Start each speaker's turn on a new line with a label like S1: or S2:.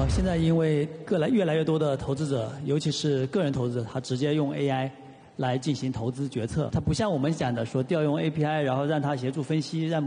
S1: 现在因为越来越多的投资者，尤其是个人投资者，他直接用 AI 来进行投资决策，它不像我们讲的说调用 API，然后让它协助分析，让